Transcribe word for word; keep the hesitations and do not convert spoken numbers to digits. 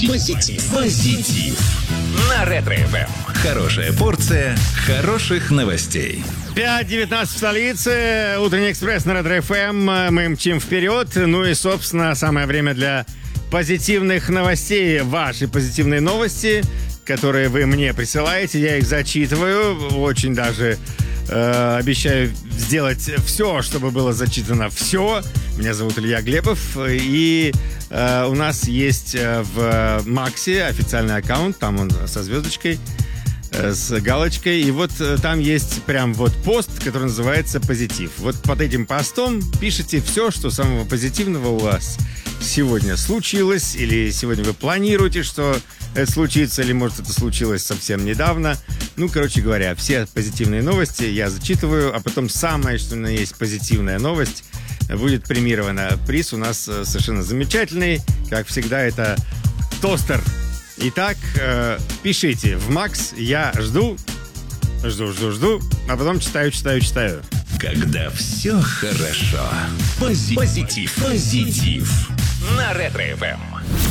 Позитив. Позитив. На Ретро-эф эм. Хорошая порция хороших новостей. пять девятнадцать в столице. Утренний экспресс на Ретро-эф эм. Мы мчим вперед. Ну и, собственно, самое время для позитивных новостей. Ваши позитивные новости, которые вы мне присылаете, я их зачитываю. Очень даже э, обещаю сделать все, чтобы было зачитано все. Меня зовут Илья Глебов. И э, у нас есть в Максе официальный аккаунт. Там он со звездочкой, э, с галочкой. И вот э, там есть прям вот пост, который называется «Позитив». Вот под этим постом пишите все, что самого позитивного у вас сегодня случилось, или сегодня вы планируете, что это случится, или, может, это случилось совсем недавно. Ну, короче говоря, все позитивные новости я зачитываю, а потом самое, что у меня есть позитивная новость, будет премирована. Приз у нас совершенно замечательный. Как всегда, это тостер. Итак, э, пишите в Макс, я жду, жду, жду, жду, а потом читаю, читаю, читаю. Когда все хорошо. Пози- Позитив. Позитив. На Ретро-эф эм.